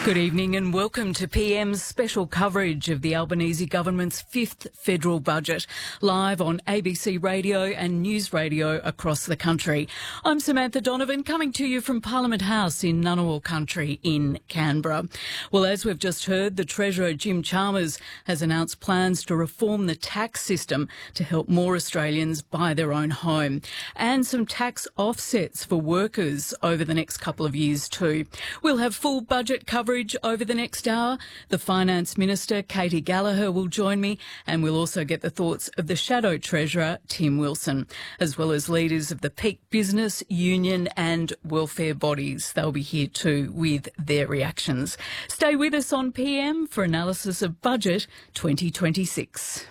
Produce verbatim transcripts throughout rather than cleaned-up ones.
Good evening and welcome to P M's special coverage of the Albanese government's fifth federal budget, live on A B C Radio and News Radio across the country. I'm Samantha Donovan, coming to you from Parliament House in Ngunnawal Country in Canberra. Well, as we've just heard, the Treasurer Jim Chalmers has announced plans to reform the tax system to help more Australians buy their own home, and some tax offsets for workers over the next couple of years too. We'll have full budget coverage over the next hour. The Finance Minister, Katie Gallagher, will join me, and we'll also get the thoughts of the Shadow Treasurer, Tim Wilson, as well as leaders of the peak business, union and welfare bodies. They'll be here too with their reactions. Stay with us on P M for analysis of Budget twenty twenty-six.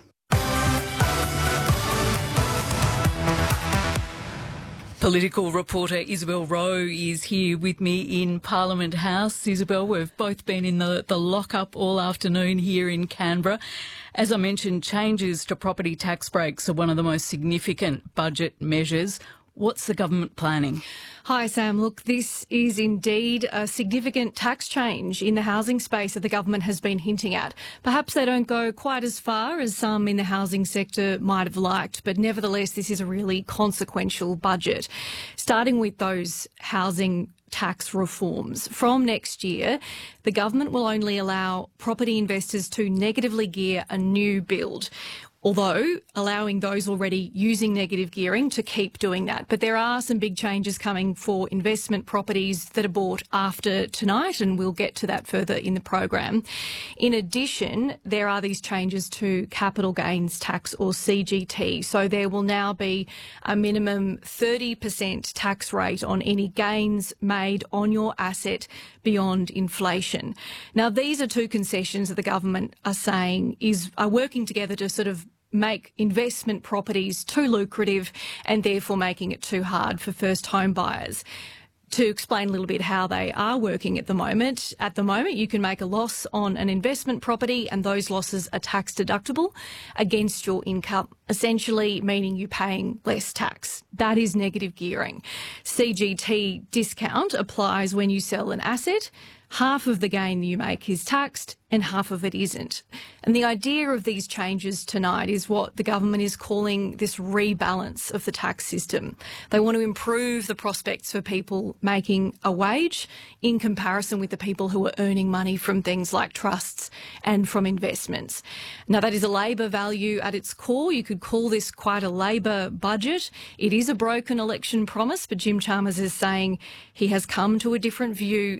Political reporter Isabel Rowe is here with me in Parliament House. Isabel, we've both been in the, the lock-up all afternoon here in Canberra. As I mentioned, changes to property tax breaks are one of the most significant budget measures. What's the government planning? Hi, Sam. Look, this is indeed a significant tax change in the housing space that the government has been hinting at. Perhaps they don't go quite as far as some in the housing sector might have liked, but nevertheless, this is a really consequential budget. Starting with those housing tax reforms. From next year, the government will only allow property investors to negatively gear a new build, although allowing those already using negative gearing to keep doing that. But there are some big changes coming for investment properties that are bought after tonight, and we'll get to that further in the program. In addition, there are these changes to capital gains tax, or C G T. So there will now be a minimum thirty percent tax rate on any gains made on your asset beyond inflation. Now, these are two concessions that the government are saying is are working together to sort of make investment properties too lucrative and therefore making it too hard for first home buyers. To explain a little bit how they are working at the moment, at the moment you can make a loss on an investment property and those losses are tax deductible against your income, essentially meaning you're paying less tax. That is negative gearing. C G T discount applies when you sell an asset. Half of the gain you make is taxed and half of it isn't. And the idea of these changes tonight is what the government is calling this rebalance of the tax system. They want to improve the prospects for people making a wage in comparison with the people who are earning money from things like trusts and from investments. Now, that is a Labor value at its core. You could call this quite a Labor budget. It is a broken election promise, but Jim Chalmers is saying he has come to a different view